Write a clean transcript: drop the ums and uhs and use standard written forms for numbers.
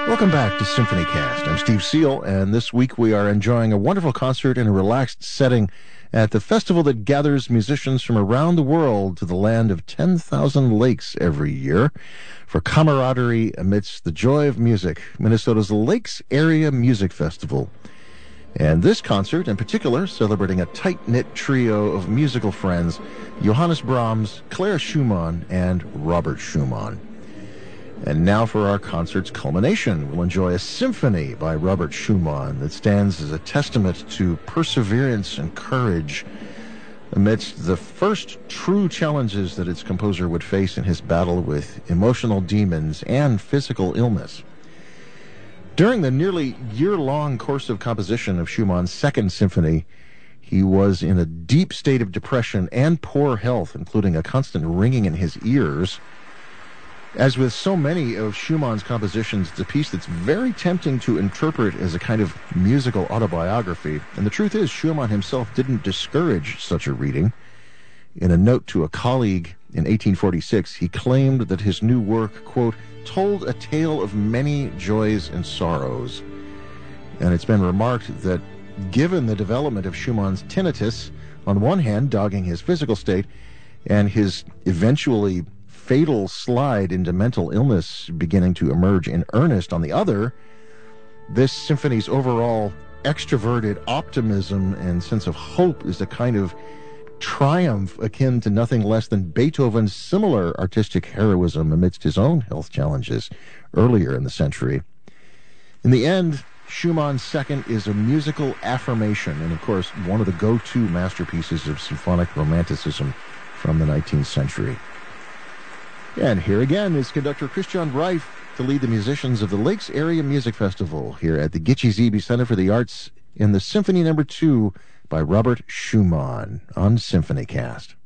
Welcome back to Symphony Cast. I'm Steve Seal, and this week we are enjoying a wonderful concert in a relaxed setting at the festival that gathers musicians from around the world to the land of 10,000 lakes every year for camaraderie amidst the joy of music, Minnesota's Lakes Area Music Festival. And this concert, in particular, celebrating a tight-knit trio of musical friends, Johannes Brahms, Clara Schumann, and Robert Schumann. And now for our concert's culmination, we'll enjoy a symphony by Robert Schumann that stands as a testament to perseverance and courage amidst the first true challenges that its composer would face in his battle with emotional demons and physical illness. During the nearly year-long course of composition of Schumann's Second Symphony, he was in a deep state of depression and poor health, including a constant ringing in his ears. As with so many of Schumann's compositions, it's a piece that's very tempting to interpret as a kind of musical autobiography. And the truth is, Schumann himself didn't discourage such a reading. In a note to a colleague in 1846, he claimed that his new work, quote, told a tale of many joys and sorrows. And it's been remarked that given the development of Schumann's tinnitus, on one hand dogging his physical state, and his eventually fatal slide into mental illness beginning to emerge in earnest on the other, this symphony's overall extroverted optimism and sense of hope is a kind of triumph akin to nothing less than Beethoven's similar artistic heroism amidst his own health challenges earlier in the century. In the end, Schumann's Second is a musical affirmation and, of course, one of the go-to masterpieces of symphonic romanticism from the 19th century. And here again is conductor Christian Reif to lead the musicians of the Lakes Area Music Festival here at the Gitche Zebe Center for the Arts in the Symphony No. 2 by Robert Schumann on Symphony Cast.